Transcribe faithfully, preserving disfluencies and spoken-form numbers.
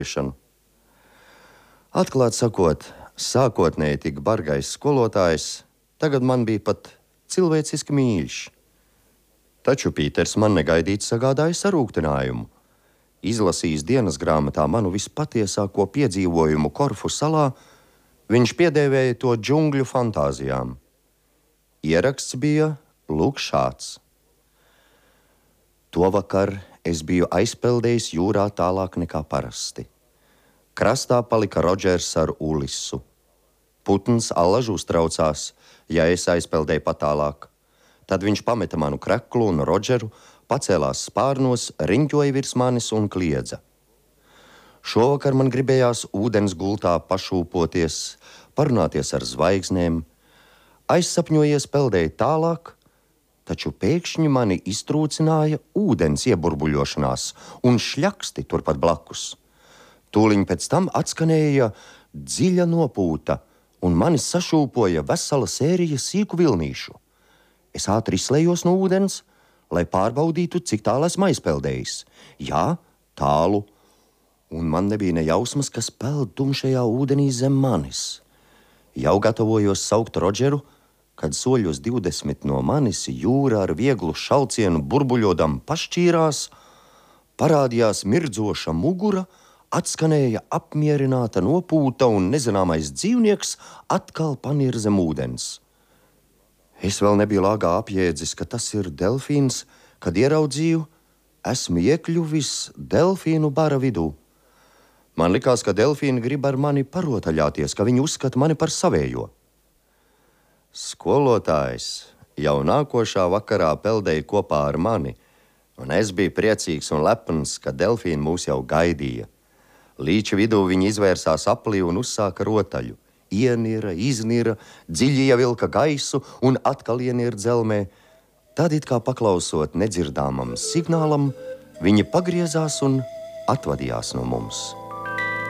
Atklāt sakot, sākotnēji tik bargais skolotājs, tagad man bija pat cilvēciski mīļš. Taču Pīters man negaidīti sagādāja sarūktinājumu. Izlasījis dienas grāmatā manu vispatiesāko piedzīvojumu Korfu salā, viņš piedēvēja to džungļu fantāzijām. Ieraksts bija lūk šāds. To vakar es biju aizpeldējis jūrā tālāk nekā parasti. Krastā palika Rodžers ar Ulisu. Putns allaž uztraucās, ja es aizpeldēju patālāk. Tad viņš pameta manu kreklu un Rodžeru, pacēlās spārnos, riņķoja virs manis un kliedza. Šovakar man gribējās ūdens gultā pašūpoties, parunāties ar zvaigznēm. Aizsapņojies peldēju tālāk, taču pēkšņi mani iztrūcināja ūdens ieburbuļošanās un šļaksti turpat blakus. Tūliņ pēc tam atskanēja dziļa nopūta, un mani sašūpoja vesela sērija sīku vilnīšu. Es ātri izslējos no ūdens, lai pārbaudītu, cik tālu esmu aizpeldējis. Jā, tālu, un man nebija ne jausmas, kas peld tumšajā ūdenī zem manis. Jau gatavojos saukt Rodžeru, kad soļos divdesmit no manis jūra ar vieglu šaucienu burbuļodam pašķīrās, parādījās mirdzoša mugura, atskanēja apmierināta nopūta un nezināmais dzīvnieks atkal panir zem ūdens. Es vēl nebiju lāgā apjēdzis, ka tas ir delfīns, kad ieraudzīju, esmu iekļuvis delfīnu bara vidū. Man likās, ka delfīni grib ar mani parotaļāties, ka viņi uzskata mani par savējo. Skolotājs jau nākošā vakarā peldēja kopā ar mani, un es biju priecīgs un lepns, ka delfīni mūs jau gaidīja. Līča vidū viņi izvērsās aplī un uzsāka rotaļu. Ienira, iznira, dziļi ievilka gaisu un atkal ienira dzelmē. Tad it kā paklausot nedzirdāmam signālam, viņi pagriezās un atvadījās no mums.